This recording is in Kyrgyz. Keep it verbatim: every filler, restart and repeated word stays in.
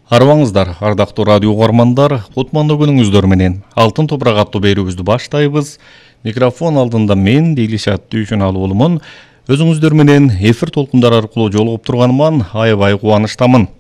Арыбаңыздар, ардактуу радио угармандар, кутмандуу күнүңүздөр менен Алтын топурак аттуу берүүбүздү баштайбыз. Микрофон алдында мен Дейлишат Дүйшөн болумун. Өзүңүздөр менен эфир толкундары аркылуу жолугуп турганыман аябай кубанычтамын.